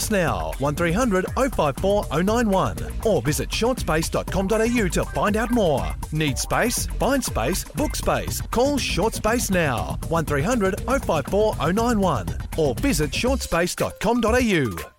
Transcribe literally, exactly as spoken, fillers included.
us now, one three hundred oh five four oh nine one, or visit short space dot com dot a u to find out more. Need space? Find space, book space. Call Short Space now, one three hundred oh five four oh nine one, or visit short space dot com dot a u.